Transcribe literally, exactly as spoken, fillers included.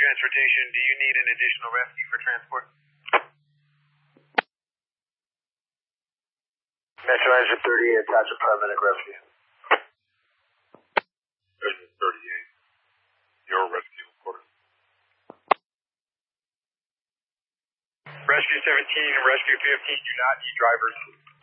Transportation, do you need an additional rescue for transport? Metro Engine thirty-eight, attach a paramedic rescue. Engine thirty-eight, your rescue order. Rescue seventeen and Rescue fifteen do not need drivers.